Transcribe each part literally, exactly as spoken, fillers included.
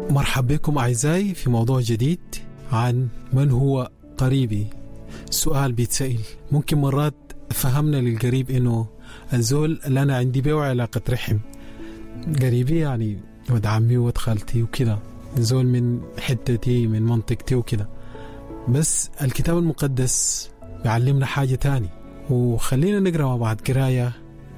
مرحبا بكم أعزائي في موضوع جديد عن من هو قريبي. سؤال بيتسأل، ممكن مرات فهمنا للقريب إنه الزول اللي أنا عندي بيه علاقة رحم. قريبي يعني ود عمي ود خالتي وكذا، زول من حتتي من منطقتي وكذا. بس الكتاب المقدس بيعلمنا حاجة تاني، وخلينا نقرأ مع بعض قراية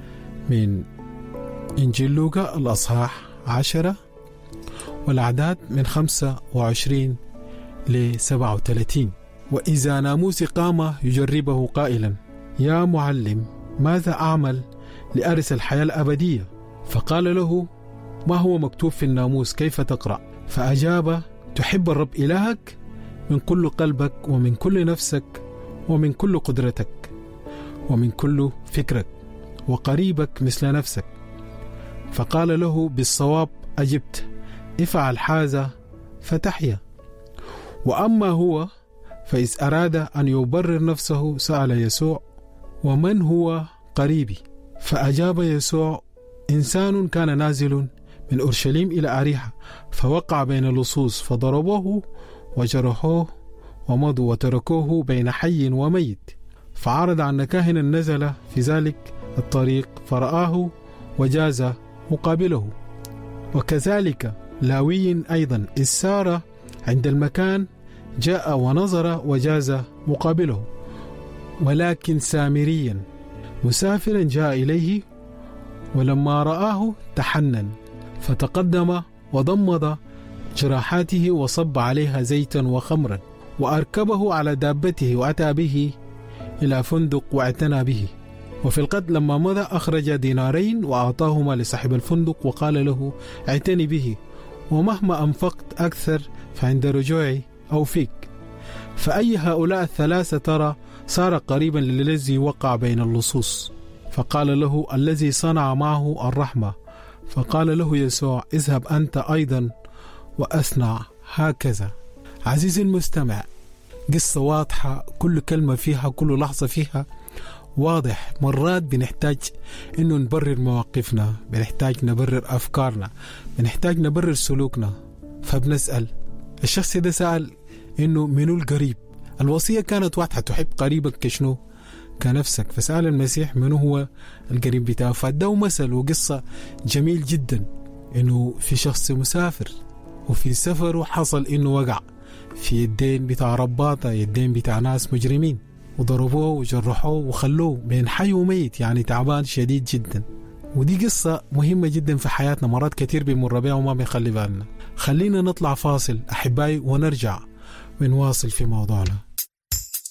من إنجيل لوقا الأصحاح عشرة والأعداد من خمسة وعشرين لسبعة وثلاثين. وإذا ناموس قام يجربه قائلا: يا معلم، ماذا أعمل لأرث الحياة الأبدية؟ فقال له: ما هو مكتوب في الناموس؟ كيف تقرأ؟ فأجاب: تحب الرب إلهك من كل قلبك ومن كل نفسك ومن كل قدرتك ومن كل فكرك، وقريبك مثل نفسك. فقال له: بالصواب أجبت، افعل هذا فتحيا. وأما هو فإذ أراد أن يبرر نفسه سأل يسوع: ومن هو قريبي؟ فأجاب يسوع: إنسان كان نازل من أورشليم إلى أريحة، فوقع بين اللصوص فضربوه وجرحوه ومضوا وتركوه بين حي وميت. فعرض عن كاهنا نزل في ذلك الطريق فرآه وجاز مقابله. وكذلك لاوي أيضا إذ سار عند المكان جاء ونظر وجاز مقابله. ولكن سامريا مسافرا جاء إليه، ولما رآه تحنن فتقدم وضمد جراحاته وصب عليها زيتا وخمرا، وأركبه على دابته وأتى به إلى فندق واعتنى به. وفي القد لما مضى أخرج دينارين وأعطاهما لصاحب الفندق وقال له: اعتني به، ومهما أنفقت أكثر فعند رجوعي أوفيك. فأي هؤلاء الثلاثة ترى صار قريبا للذي وقع بين اللصوص؟ فقال له: الذي صنع معه الرحمة. فقال له يسوع: اذهب أنت أيضا وأصنع هكذا. عزيزي المستمع، قصة واضحة، كل كلمة فيها كل لحظة فيها واضح. مرات بنحتاج إنه نبرر مواقفنا، بنحتاج نبرر أفكارنا، بنحتاج نبرر سلوكنا. فبنسأل الشخص ده سأل إنه منو القريب؟ الوصية كانت واضحة: تحب قريبك كشنو؟ كنفسك. فسأل المسيح منو هو القريب بتاعه. فده مثل وقصة جميل جدا، إنه في شخص مسافر وفي سفره حصل إنه وقع في يدين بتاع رباطة، يدين بتاع ناس مجرمين، وضربوه وجرحوه وخلوه بين حي وميت، يعني تعبان شديد جدا. ودي قصة مهمة جدا في حياتنا، مرات كتير بيمر بها وما بنخلي بالنا. خلينا نطلع فاصل أحبائي ونرجع ونواصل في موضوعنا.